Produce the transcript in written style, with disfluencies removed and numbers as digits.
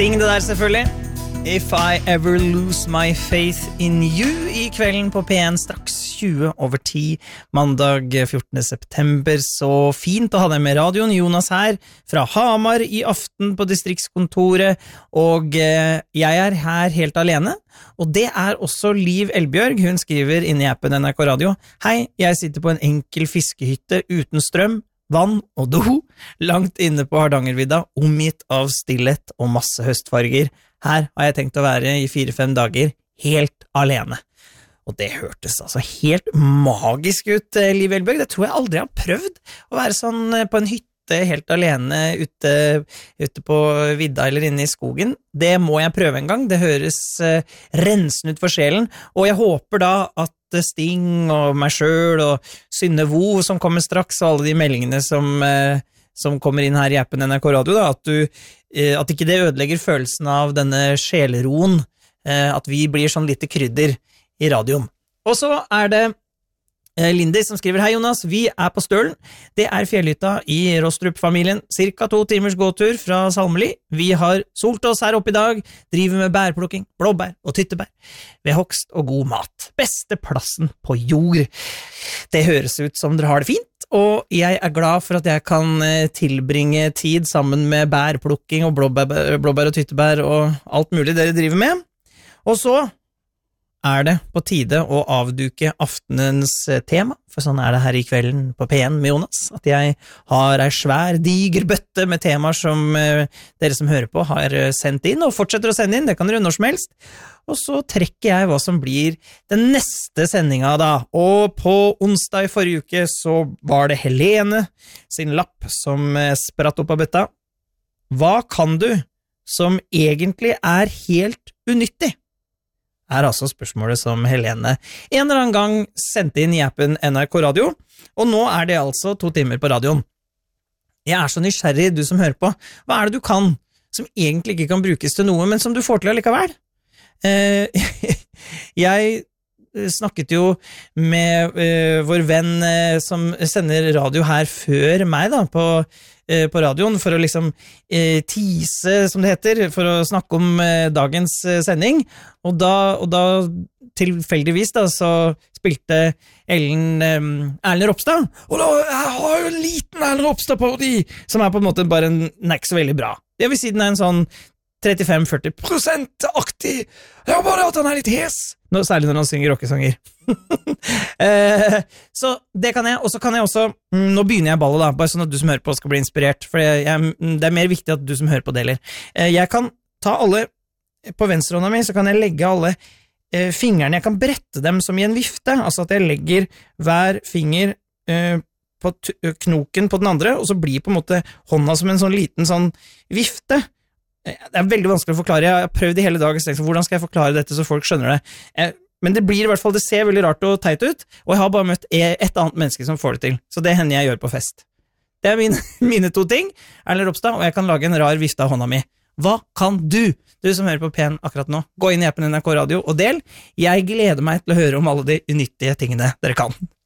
Sting det der selvfølgelig. If I Ever Lose My Faith in You I kvelden på P1 straks 20:10 mandag 14. september. Så fint å ha deg med radioen. Jonas her fra Hamar I aften på distriktskontoret, og jeg her helt alene. Og det også Liv Elbjørg. Hun skriver inn I appen NRK Radio: Hei, jeg sitter på en enkel fiskehytte uten strøm, vann og do, langt inne på Hardangervidda, omgitt av stillhet og masse høstfarger. Her har jeg tenkt å være I 4-5 dager, helt alene. Og det hørtes altså helt magisk ut, Liv Elbjørg. Det tror jeg aldri jeg har prøvd, å være sånn på en hytte helt alene ute på vidda eller inne I skogen. Det må jeg prøve en gang. Det høres rensende ut for sjelen, og jeg håper da at Sting og meg selv og Synne Vo som kommer straks, og alle de meldingene som kommer inn her I appen NRK Radio, da, at ikke det ødelegger følelsen av denne sjeleroen, at vi blir sånn lite krydder I radioen. Og så det Lindy som skriver: Hei Jonas, vi på Stølen. Det fjellhytta I Rostrup-familien, cirka 2 timers gåtur fra Salmeli. Vi har solt oss her oppe I dag, driver med bærplukking, blåbær og tyttebær, ved hogst og god mat. Beste plassen på jord. Det høres ut som dere har det fint, og jeg glad for at jeg kan tilbringe tid sammen med bærplukking og blåbær og tyttebær og alt mulig dere driver med. Og så det på tide å avduke aftenens tema, for sånn det her I kvelden på P1 med Jonas, at jeg har en svær, diger bøtte med temaer som dere som hører på har sendt inn, og fortsetter å sende inn, det kan dere når som helst. Og så trekker jeg hva som blir den neste sendinga da, og på onsdag I forrige uke så var det Helene sin lapp som spratt opp av bøtta. Hva kan du som egentlig helt unyttig? Altså spørsmålet som Helene en eller annen gang sendte inn I appen NRK Radio, og nå det altså 2 timer på radioen. Jeg så nysgjerrig, du som hører på. Hva det du kan, som egentlig ikke kan brukes til noe, men som du får til allikevel? Jeg snakket jo med vår venn som sender radio her før meg da, på radioen, for å liksom tease, som det heter, for å snakke om dagens sending, og da tilfeldigvis da, så spilte Erlend Ropstad, og da jeg har jo en liten Erlend Ropstad-parodi, som på en måte bare ikke så veldig bra. Det vil si den en sånn 35-40% aktig. Det bare at han litt hes. Særlig når han synger rockesanger. Så det kan jeg, og så kan jeg også, nå begynner jeg ballet da, bare sånn at du som hører på skal bli inspirert, for det mer viktig at du som hører på deler. Jeg kan ta alle, på venstrehånda mi, så kan jeg legge alle fingrene, jeg kan brette dem som I en vifte, altså at jeg legger hver finger på knoken på den andre, og så blir på en måte hånda som en sånn liten sånn vifte. Det veldig vanskelig å forklare, jeg har prøvd I hele dag, så hvordan skal jeg forklare dette så folk skjønner det? Men det blir I hvert fall, det ser veldig rart og teit ut, og jeg har bare møtt et annet menneske som får det til, så det hender jeg gjør på fest. Det mine 2 ting, Erlend Ropstad, og jeg kan lage en rar vifte av hånda mi. Hva kan du? Du som hører på P1 akkurat nå, gå inn I appen NRK Radio og del. Jeg gleder meg til å høre om alle de unyttige tingene dere kan.